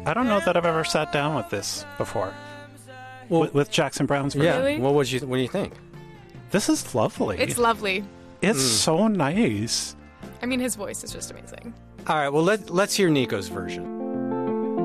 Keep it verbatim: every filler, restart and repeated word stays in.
I don't know that I've ever sat down with this before. Well, with, with Jackson Browne's version. yeah. Really? What would you? What do you think? This is lovely. It's lovely. It's Mm. so nice. I mean, his voice is just amazing. All right. Well, let let's hear Nico's version.